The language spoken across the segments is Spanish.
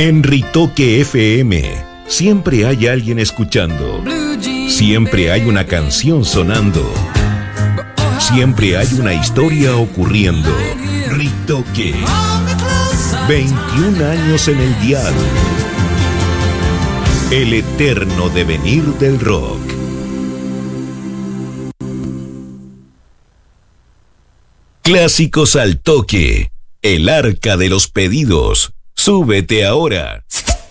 En Ritoque FM, siempre hay alguien escuchando. Siempre hay una canción sonando. Siempre hay una historia ocurriendo. Ritoque. 21 años en el dial. El eterno devenir del rock. Clásicos al toque. El arca de los pedidos. Súbete ahora.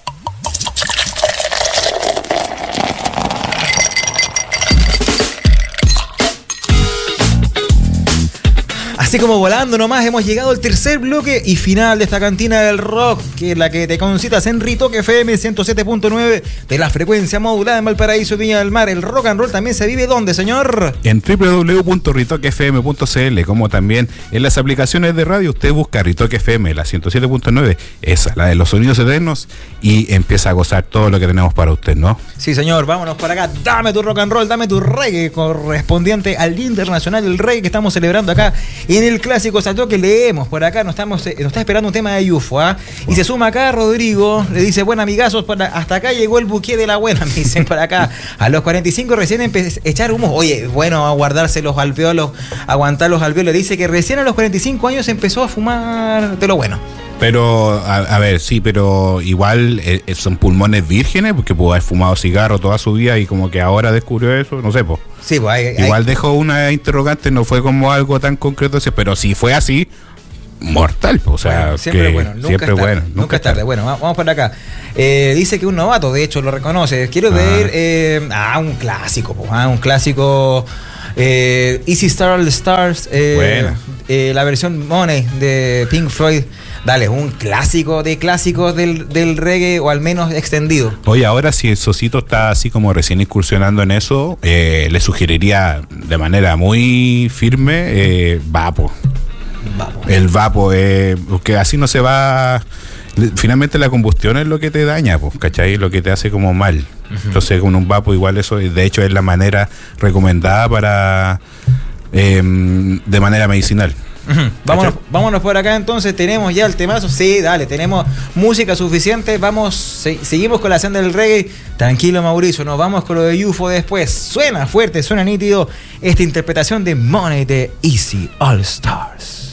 Así como volando nomás, hemos llegado al tercer bloque y final de esta cantina del rock, que es la que te concitas en Ritoque FM 107.9 de la frecuencia modulada en Valparaíso, Viña del Mar. El rock and roll también se vive ¿dónde, señor? En www.ritoquefm.cl, como también en las aplicaciones de radio. Usted busca Ritoque FM, la 107.9, esa, la de los sonidos eternos, y empieza a gozar todo lo que tenemos para usted, ¿no? Sí, señor, vámonos para acá. Dame tu rock and roll, dame tu reggae correspondiente al Día Internacional del Reggae que estamos celebrando acá en el Clásico Salto, que leemos por acá. Nos está esperando un tema de UFO, ¿ah? Y se suma acá Rodrigo, le dice: bueno, amigazos, hasta acá llegó el buque de la buena, me dicen por acá. A los 45 recién echar humo. Oye, bueno, a guardarse los alveolos, aguantar los alveolos. Dice que recién a los 45 años empezó a fumar de lo bueno. Pero, a ver, sí, pero igual son pulmones vírgenes, porque pudo haber fumado cigarro toda su vida y como que ahora descubrió eso, no sé, pues. Sí, pues igual dejó una interrogante, no fue como algo tan concreto, pero si fue así, mortal, pues, o sea, bueno, siempre que bueno, nunca siempre es tarde, bueno, nunca es tarde. Bueno, vamos por acá. Dice que un novato, de hecho, lo reconoce. Quiero ver un clásico, un clásico. Easy Star All the Stars, la versión Money de Pink Floyd. Dale, un clásico de clásicos del reggae, o al menos extendido. Oye, ahora si el Sosito está así como recién incursionando en eso, le sugeriría de manera muy firme Vapo. El Vapo, porque así no se va. Finalmente la combustión es lo que te daña, pues, ¿cachai? Lo que te hace como mal. Uh-huh. Entonces con un Vapo igual eso, de hecho, es la manera recomendada para de manera medicinal. Uh-huh. Vámonos por acá entonces. Tenemos ya el temazo. Sí, dale, tenemos música suficiente. Seguimos con la senda del reggae. Tranquilo, Mauricio, nos vamos con lo de UFO después. Suena fuerte, suena nítido esta interpretación de Money de Easy All Stars.